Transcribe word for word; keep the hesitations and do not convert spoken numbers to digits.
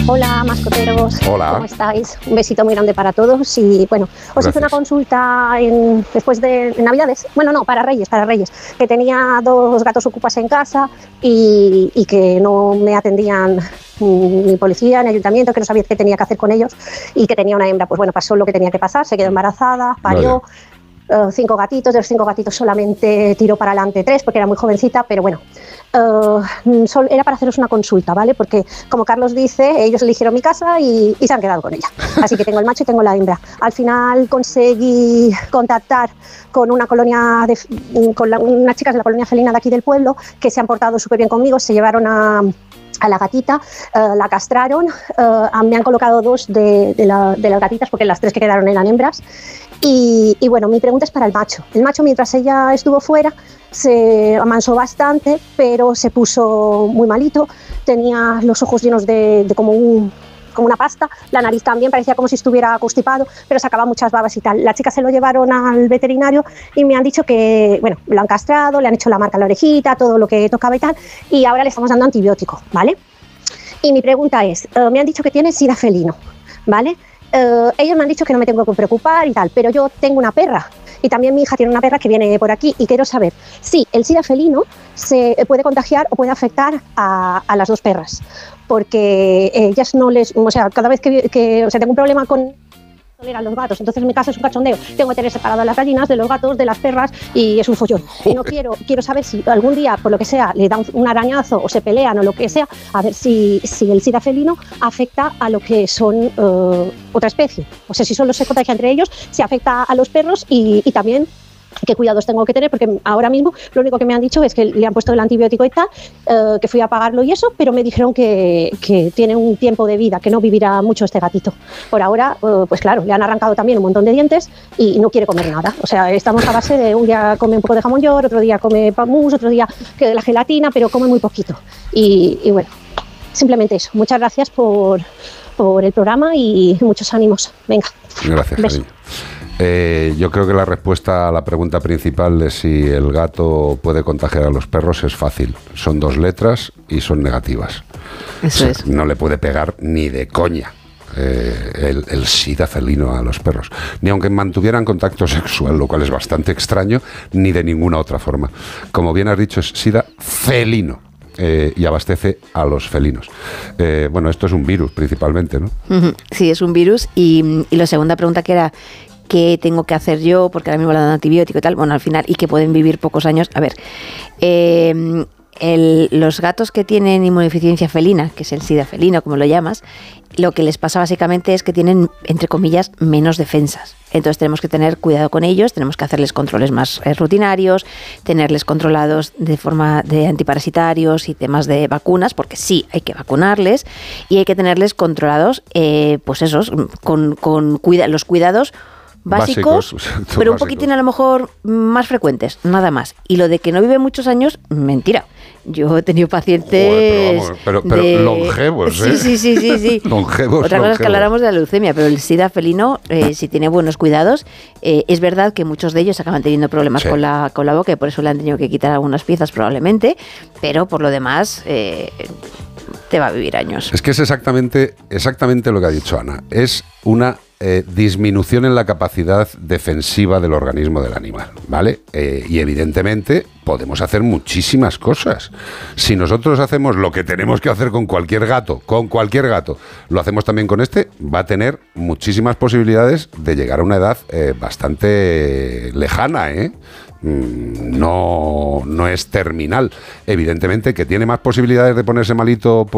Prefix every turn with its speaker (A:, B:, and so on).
A: Hola, mascoteros.
B: Hola.
A: ¿Cómo estáis? Un besito muy grande para todos. Y bueno, os
B: Gracias.
A: hice una consulta en, después de en Navidades. Bueno, no, para Reyes, para Reyes. Que tenía dos gatos ocupas en casa y, y que no me atendían ni policía, ni ayuntamiento, que no sabía qué tenía que hacer con ellos. Y que tenía una hembra. Pues bueno, pasó lo que tenía que pasar. Se quedó embarazada, parió. Uh, cinco gatitos, de los cinco gatitos solamente tiró para adelante tres porque era muy jovencita, pero bueno, uh, sol, era para haceros una consulta, ¿vale? Porque como Carlos dice, ellos eligieron mi casa y, y se han quedado con ella. Así que tengo el macho y tengo la hembra. Al final conseguí contactar con una colonia, de, con la, unas chicas de la colonia felina de aquí del pueblo que se han portado súper bien conmigo, se llevaron a... a la gatita, uh, la castraron, uh, me han colocado dos de, de, la, de las gatitas porque las tres que quedaron eran hembras y, y bueno, mi pregunta es para el macho. El macho mientras ella estuvo fuera se amansó bastante, pero se puso muy malito, tenía los ojos llenos de, de como un... como una pasta, la nariz también parecía como si estuviera constipado, pero sacaba muchas babas y tal. Las chicas se lo llevaron al veterinario y me han dicho que, bueno, lo han castrado, le han hecho la marca en la orejita, todo lo que tocaba y tal, y ahora le estamos dando antibiótico, ¿vale? Y mi pregunta es, uh, me han dicho que tiene sida felino, ¿vale? Uh, ellos me han dicho que no me tengo que preocupar y tal, pero yo tengo una perra. Y también mi hija tiene una perra que viene por aquí y quiero saber si el sida felino se puede contagiar o puede afectar a, a las dos perras, porque ellas no les, o sea, cada vez que, que o sea, tengo un problema con toleran los gatos, entonces en mi casa es un cachondeo, tengo que tener separado a las gallinas de los gatos, de las perras y es un follón. Y no quiero, quiero saber si algún día, por lo que sea, le da un, un arañazo o se pelean o lo que sea, a ver si, si el sida felino afecta a lo que son uh, otra especie. O sea, si solo se contagia entre ellos, se afecta a los perros y, y también qué cuidados tengo que tener, porque ahora mismo lo único que me han dicho es que le han puesto el antibiótico y tal, uh, que fui a pagarlo y eso, pero me dijeron que, que tiene un tiempo de vida, que no vivirá mucho este gatito. Por ahora, uh, pues claro, le han arrancado también un montón de dientes y no quiere comer nada. O sea, estamos a base de un día come un poco de jamón york, otro día come mousse, otro día que la gelatina, pero come muy poquito. Y, y bueno, simplemente eso. Muchas gracias por, por el programa y muchos ánimos. Venga.
B: Gracias, cariño. Eh, yo creo que la respuesta a la pregunta principal de si el gato puede contagiar a los perros es fácil. Son dos letras y son negativas.
C: Eso
B: o sea,
C: es.
B: No le puede pegar ni de coña eh, el, el sida felino a los perros. Ni aunque mantuvieran contacto sexual, lo cual es bastante extraño, ni de ninguna otra forma. Como bien has dicho, es sida felino. Eh, y abastece a los felinos. Eh, bueno, esto es un virus principalmente, ¿no?
C: Sí, es un virus. Y, y la segunda pregunta que era, ¿qué tengo que hacer yo? Porque ahora mismo le dan antibiótico y tal. Bueno, al final, y que pueden vivir pocos años. A ver, eh, el, los gatos que tienen inmunodeficiencia felina, que es el sida felino, como lo llamas, lo que les pasa básicamente es que tienen, entre comillas, menos defensas. Entonces tenemos que tener cuidado con ellos, tenemos que hacerles controles más eh, rutinarios, tenerles controlados de forma de antiparasitarios y temas de vacunas, porque sí, hay que vacunarles y hay que tenerles controlados, eh, pues esos, con, con cuida, los cuidados básicos, básicos pero un poquitín a lo mejor más frecuentes, nada más. Y lo de que no vive muchos años, mentira. Yo he tenido pacientes...
B: Joder, pero, vamos, pero, pero
C: de...
B: longevos, ¿eh?
C: Sí, sí, sí, sí, sí.
B: longevos,
C: Otra cosa es que
B: longevos.
C: habláramos de la leucemia, pero el sida felino, eh, si tiene buenos cuidados, eh, es verdad que muchos de ellos acaban teniendo problemas
B: Sí.
C: con la con la boca y por eso le han tenido que quitar algunas piezas probablemente, pero por lo demás... Eh, te va a vivir años.
B: Es que es exactamente, exactamente lo que ha dicho Ana. Es una eh, disminución en la capacidad defensiva del organismo del animal, ¿vale? Eh, y evidentemente podemos hacer muchísimas cosas. Si nosotros hacemos lo que tenemos que hacer con cualquier gato, con cualquier gato, lo hacemos también con este, va a tener muchísimas posibilidades de llegar a una edad eh, bastante lejana, ¿eh? No, no es terminal. Evidentemente que tiene más posibilidades de ponerse malito por